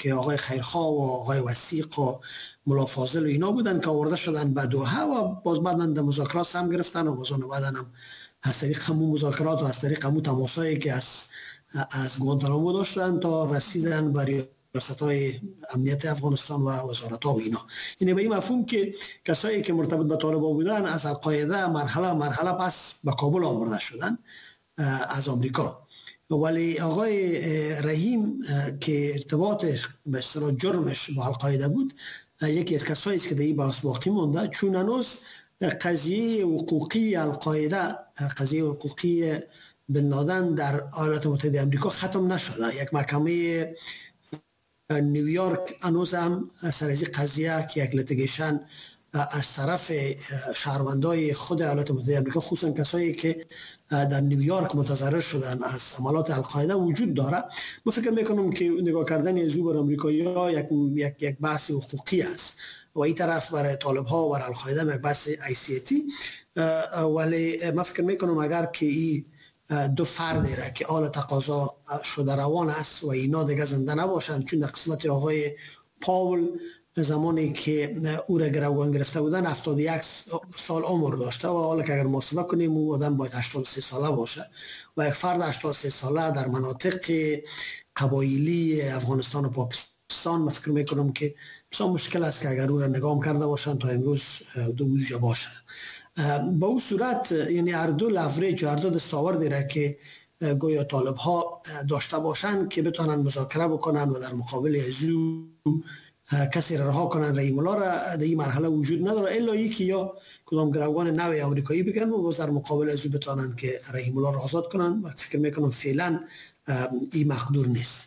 که آقای خیرخواه و آقای وثیق و ملا فاضل و اینا بودن که آورده شدن به دوحه و باز بعدن در مذاکرات هم گرفتن و بازان بعدن هم از طریق همون مذاکرات و از طریق همون تماسایی که از گوانتانامو داشتن تا رسیدن به ریاست‌های امنیت افغانستان و وزارت‌ها و اینا. اینه به این مفهوم که کسایی که مرتبط به طالبان بودن از القاعده مرحله پس به کابل آورده شدن از آمریکا. ولی آقای رحیم که ارتباط به اصطلاح جرمش با القاعده بود، یکی از کسایی است که در این بحث باقی مونده، چون هنوز قضیه حقوقی القاعده، قضیه حقوقی بن لادن در ایالات متحده آمریکا ختم نشده. یک محکمه نیویورک هنوز هم سر از قضیه که یک لیتیگیشن از طرف شهروندای خود ایالات متحده آمریکا، خصوصا کسایی که در نیویورک متضرر شدن از حملات القاعده وجود داره. من فکر میکنم که نگاه کردن از بر آمریکایی‌ها یک بحث حقوقی است و این طرف برای طالب ها و برای القاعده یک بحث حیثیتی. ولی من فکر میکنم اگر که این دو فردی را که آل تقاضا شده روان است و اینا دیگه زنده نباشند، چون در قسمت آقای پاول زمانی که او را گروگان گرفته بودن 71 سال عمر داشته و حالا که اگر محاسبه کنیم او آدم باید 83 ساله باشه و یک فرد 83 ساله در مناطق قبایلی افغانستان و پاکستان، من فکر میکنم که بسیار مشکل است که اگر او را نگاه کرده باشند تا امروز دو وجه باشه. با او صورت یعنی هر دو لفریج و هر دو دستاوردی را که گویا طالب ها داشته باشند که بتونن مذاکره بکنن و در مقابل ازو کسی را رها کنن، رحیم الله را در این مرحله وجود نداره الا یکی یا کدام گروگان نوی آمریکایی بگیرن و باز در مقابل ازو بتونن که رحیم الله را آزاد کنن و فکر میکنم فعلا این مقدور نیست.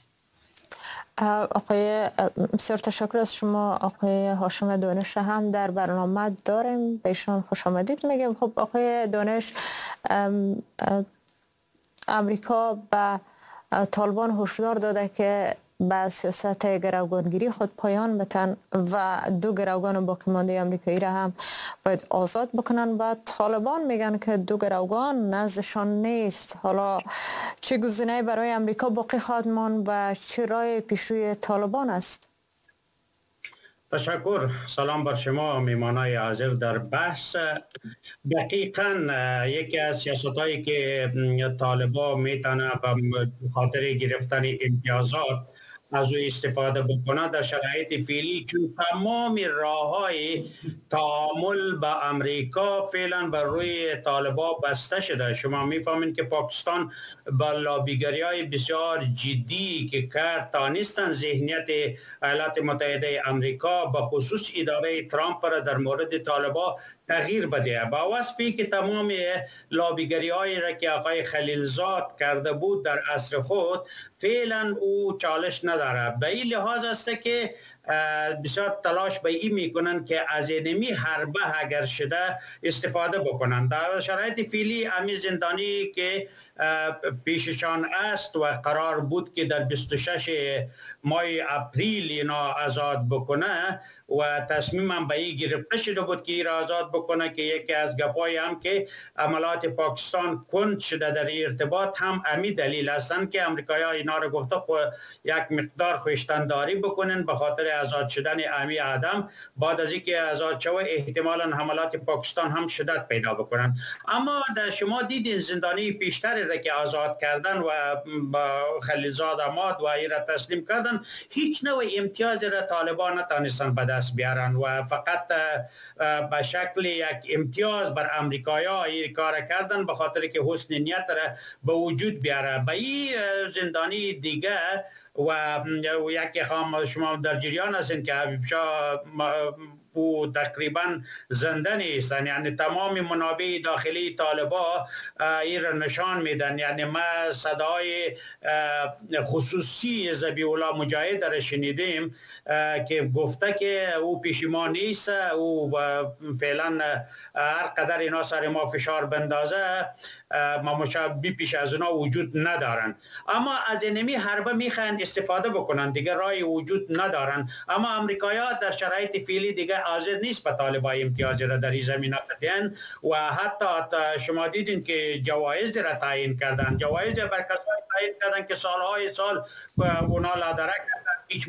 آقای بسیار تشکر از شما. آقای هاشم دانش هم در برنامه داریم، به ایشان خوش آمدید میگم. خب آقای دانش، امریکا به طالبان هشدار داده که به سیاست گروگانگیری خود پایان بتن و دو گروگان باقی مانده آمریکایی را هم باید آزاد بکنن. و طالبان میگن که دو گروگان نزدشان نیست. حالا چه گزینه‌ای برای امریکا باقی خواهد ماند و چه راه پیشروی طالبان است؟ تشکر. سلام بر شما میمانای حاضر در بحث. دقیقاً یکی از سیاستایی که طالبان میتونه به خاطر گرفتن امتیازات از او استفاده بکنه در شرایط فعلی، چون تمام راه‌های تعامل با امریکا فعلا بر روی طالبان بسته شده. شما میفهمین که پاکستان با لابیگری‌های بسیار جدی که کرد تانستن ذهنیت ایالات متحده آمریکا به خصوص اداره ترامپ را در مورد طالبان تغییر بده. با وصفی که تمام لابیگری‌هایی را که آقای خلیلزاد کرده بود در عصر خود فعلا او چالش نداره. به این لحاظ است که بسیار تلاش به این میکنن که از اینمی حربه اگر شده استفاده بکنن. در شرایط فعلی امی زندانی که پیششان است و قرار بود که در 26 ماه اپریل اینا آزاد بکنه و تصمیم هم به این گرفته شده بود که اینا آزاد بکنه، که یکی از گپای هم که عملات پاکستان کند شده در ارتباط هم امی دلیل هستند که امریکایی ها اینا رو گفته یک مقدار خویشتنداری بکنن به خاطر آزاد شدن امی آدم. بعد از اینکه آزاد شوه احتمالاً حملات پاکستان هم شدت پیدا بکنن. اما در شما دیدین زندانی پیشتر را که آزاد کردن و با خلیلزاد آمد و ای را تسلیم کردن، هیچ نوع امتیاز را طالبان نتانستن به دست بیارن و فقط به شکل یک امتیاز بر امریکایی‌ها ای کار کردن به خاطر که حسن نیت را به وجود بیاره. به این زندانی دیگه و یکی خام شما در جریان هستین که حبیب شاه او تقریبا زنده نیستن، یعنی تمام منابع داخلی طالبا این را نشان میدن. یعنی ما صدای خصوصی ذبیح الله مجاهد را شنیدیم که گفته که او پشیمان نیست، او فعلا هر قدر اینا سر ما فشار بندازه ما مشابه پیش از اونا وجود ندارن. اما از اینمی حربه میخواین استفاده بکنن، دیگه رای وجود ندارن. اما امریکایی‌ها در شرایط فعلی دیگه حاضر نیست به طالبان امتیاز را در این زمینه بدن و حتی شما دیدین که جوایز را تعیین کردن، جوایز بر کسانی تعیین کردن که سالهای سال اونا لادرک